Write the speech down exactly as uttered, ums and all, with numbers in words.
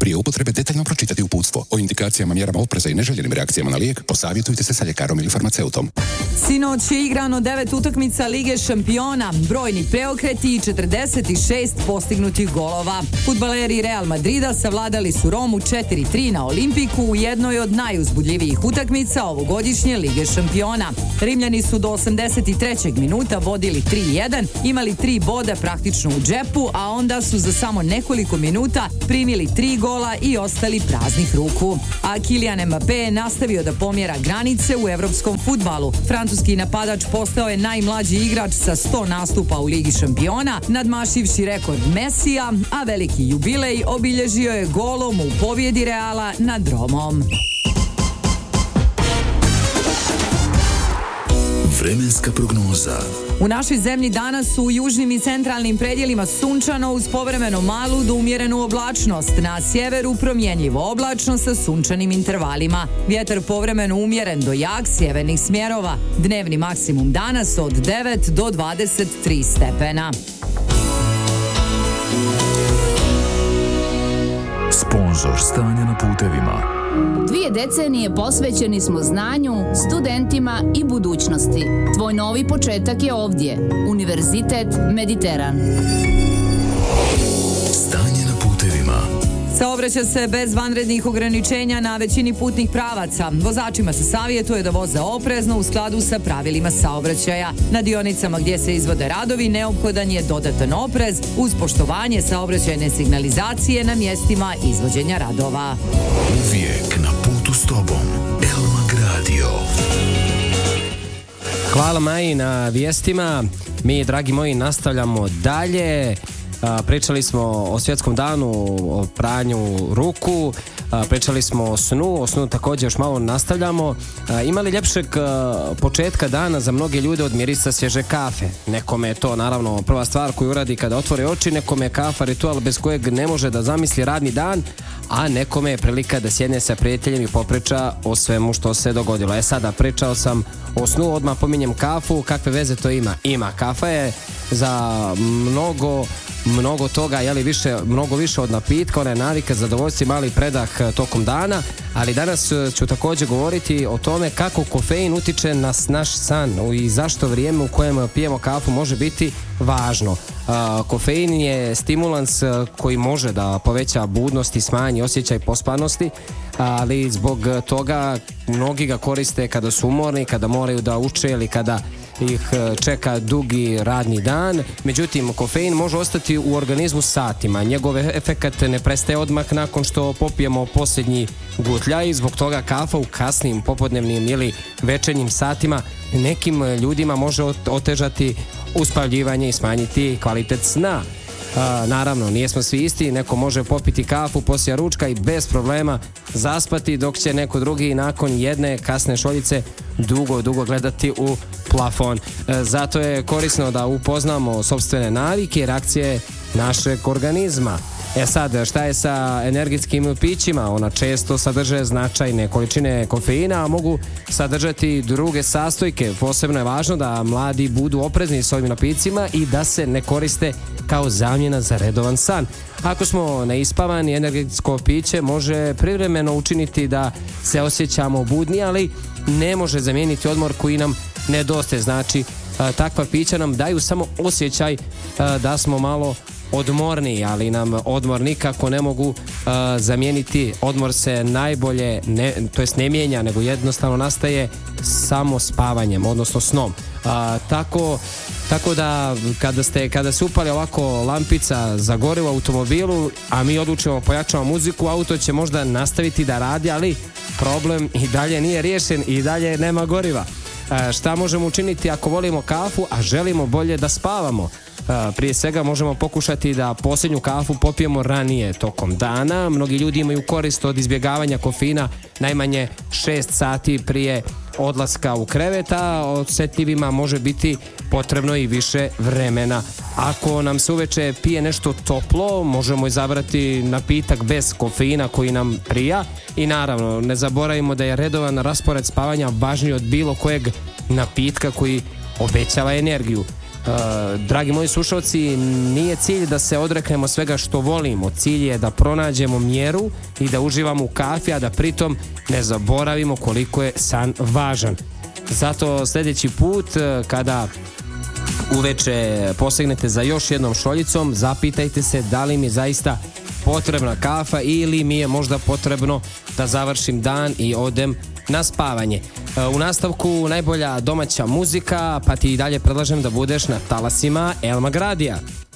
Prije upotrebe detaljno pročitati uputstvo. O indikacijama, mjerama opreza i neželjenim reakcijama na lijek posavjetujte se sa ljekarom ili farmaceutom. Sinoć je igrano devet utakmica Lige šampiona, brojni preokreti i četrdeset šest postignutih golova. Fudbaleri Real Madrida savladali su Romu četiri tri na Olimpiku u jednoj od najuzbudljivijih utakmica ovogodišnje Lige šampiona. Rimljani su do osamdeset trećeg minuta vodili tri jedan, imali tri boda praktično u džepu, a onda su za samo nekoliko minuta primili tri gola i ostali praznih ruku. A Kylian Mbappé je nastavio da pomjera granice u evropskom fudbalu. Francuski napadač postao je najmlađi igrač sa sto nastupa u Ligi šampiona, nadmašivši rekord Mesija, a veliki jubilej obilježio je golom u pobjedi Reala nad Romom. Vremenska prognoza. U našoj zemlji danas u južnim i centralnim predjelima sunčano uz povremeno malu do umjerenu oblačnost. Na sjeveru promjenjivo oblačno sa sunčanim intervalima. Vjetar povremeno umjeren do jak sjevernih smjerova. Dnevni maksimum danas od devet do dvadeset tri stepena. Sponzor stanja na putevima. Dvije decenije posvećeni smo znanju, studentima i budućnosti. Tvoj novi početak je ovdje. Univerzitet Mediteran. Stanje na putevima. Saobraća se bez vanrednih ograničenja na većini putnih pravaca. Vozačima se savjetuje da voze oprezno u skladu sa pravilima saobraćaja. Na dionicama gdje se izvode radovi neophodan je dodatan oprez uz poštovanje saobraćajne signalizacije na mjestima izvođenja radova. Uvijek na putu s tobom. Elmag Radio. Hvala Maji na vijestima. Mi, dragi moji, nastavljamo dalje. A, pričali smo o svjetskom danu, o pranju ruku, a, pričali smo o snu, o snu također još malo nastavljamo. A, ima li ljepšeg a, početka dana za mnoge ljude od mirisa svježe kafe? Nekome je to naravno prva stvar koju uradi kada otvori oči, nekome je kafa ritual bez kojeg ne može da zamisli radni dan, a nekome je prilika da sjedne sa prijateljem i popriča o svemu što se dogodilo. E sada, pričao sam o snu, odmah pominjem kafu, kakve veze to ima? Ima. Kafa je za mnogo mnogo toga, jeli više, mnogo više od napitka, ona je navika, zadovoljstvo i mali predah tokom dana, ali danas ću također govoriti o tome kako kofein utiče na naš san i zašto vrijeme u kojem pijemo kafu može biti važno. Uh, kofein je stimulans koji može da poveća budnost i smanji osjećaj pospanosti, ali zbog toga mnogi ga koriste kada su umorni, kada moraju da uče ili kada ih čeka dugi radni dan. Međutim, kofein može ostati u organizmu satima. Njegov efekat ne prestaje odmah nakon što popijemo posljednji gutljaj. Zbog toga kafa u kasnim popodnevnim ili večernjim satima nekim ljudima može otežati uspavljivanje i smanjiti kvalitet sna. A, naravno, nijesmo svi isti, neko može popiti kafu poslije ručka i bez problema zaspati, dok će neko drugi nakon jedne kasne šoljice dugo, dugo gledati u plafon. E, zato je korisno da upoznamo sopstvene navike i reakcije našeg organizma. E sad, šta je sa energetskim pićima? Ona često sadrže značajne količine kofeina, a mogu sadržati druge sastojke. Posebno je važno da mladi budu oprezni s ovim napicima i da se ne koriste kao zamjena za redovan san. Ako smo neispavani, energetsko piće može privremeno učiniti da se osjećamo budni, ali ne može zamijeniti odmor koji nam nedostaje. Znači, takva pića nam daju samo osjećaj da smo malo odmorni, ali nam odmor nikako ne mogu uh, zamijeniti. Odmor se najbolje ne, to jest ne mijenja, nego jednostavno nastaje samo spavanjem, odnosno snom. Uh, tako, tako da kada, ste, kada se upali ovako lampica za gorivo u automobilu, a mi odlučimo pojačamo muziku, auto će možda nastaviti da radi, ali problem i dalje nije riješen i dalje nema goriva. Uh, šta možemo učiniti ako volimo kafu, a želimo bolje da spavamo? Prije svega možemo pokušati da posljednju kafu popijemo ranije tokom dana. Mnogi ljudi imaju korist od izbjegavanja kofeina najmanje šest sati prije odlaska u krevet, a osjetljivima može biti potrebno i više vremena. Ako nam se uveče pije nešto toplo, možemo izabrati napitak bez kofeina koji nam prija i naravno ne zaboravimo da je redovan raspored spavanja važniji od bilo kojeg napitka koji obećava energiju. dragi moji slušalci, nije cilj da se odreknemo svega što volimo. Cilj je da pronađemo mjeru i da uživamo u kafi, a da pritom ne zaboravimo koliko je san važan. Zato sljedeći put kada uveče posegnete za još jednom šoljicom, zapitajte se da li mi zaista potrebna kafa ili mi je možda potrebno da završim dan i odem na spavanje. U nastavku najbolja domaća muzika, pa ti i dalje predlažem da budeš na talasima El Magradija.